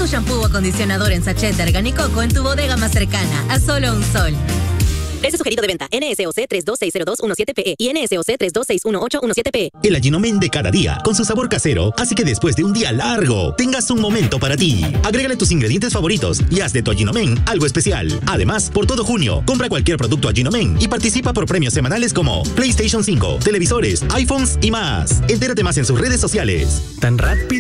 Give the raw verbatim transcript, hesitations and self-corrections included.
tu shampoo o acondicionador en sachet de Arganicoco en tu bodega más cercana, a solo un sol. Precio sugerido de venta: N S O C tres dos seis cero dos uno siete P E y N S O C tres dos seis uno ocho uno siete P E. El Aginomen de cada día, con su sabor casero, hace que después de un día largo, tengas un momento para ti. Agrégale tus ingredientes favoritos y haz de tu Aginomen algo especial. Además, por todo junio, compra cualquier producto Aginomen y participa por premios semanales como PlayStation cinco, televisores, iPhones y más. Entérate más en sus redes sociales. Tan rápido